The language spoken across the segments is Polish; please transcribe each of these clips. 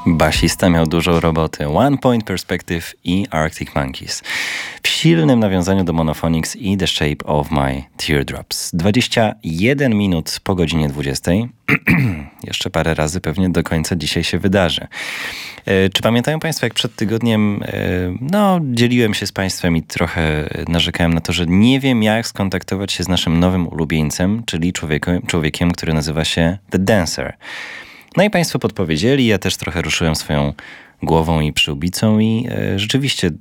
Basista miał dużo roboty. One Point Perspective i Arctic Monkeys. W silnym nawiązaniu do Monophonics i The Shape of My Teardrops. 21 minut po godzinie 20. Jeszcze parę razy pewnie do końca dzisiaj się wydarzy. Czy pamiętają Państwo, jak przed tygodniem dzieliłem się z Państwem i trochę narzekałem na to, że nie wiem, jak skontaktować się z naszym nowym ulubieńcem, czyli człowiekiem, który nazywa się The Dancer. No i Państwo podpowiedzieli, ja też trochę ruszyłem swoją głową i przyłbicą i rzeczywiście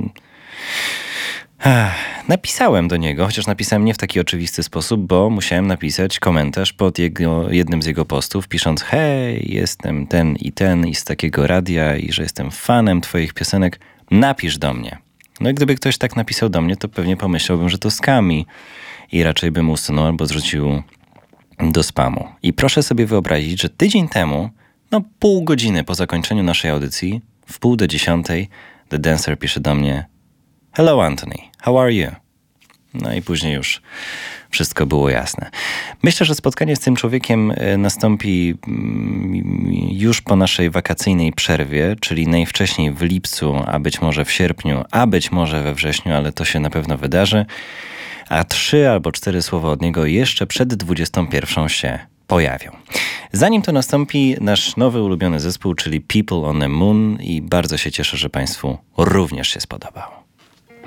napisałem do niego, chociaż napisałem nie w taki oczywisty sposób, bo musiałem napisać komentarz pod jednym z jego postów, pisząc: hej, jestem ten i z takiego radia i że jestem fanem twoich piosenek, napisz do mnie. No i gdyby ktoś tak napisał do mnie, to pewnie pomyślałbym, że to scam i raczej bym usunął albo zrzucił do spamu. I proszę sobie wyobrazić, że tydzień temu, pół godziny po zakończeniu naszej audycji, w 9:30, The Dancer pisze do mnie: Hello Anthony, how are you? No i później już wszystko było jasne. Myślę, że spotkanie z tym człowiekiem nastąpi już po naszej wakacyjnej przerwie, czyli najwcześniej w lipcu, a być może w sierpniu, a być może we wrześniu, ale to się na pewno wydarzy. A 3 albo 4 słowa od niego jeszcze przed 21 się pojawią. Zanim to nastąpi, nasz nowy ulubiony zespół, czyli People on the Moon, i bardzo się cieszę, że Państwu również się spodobał.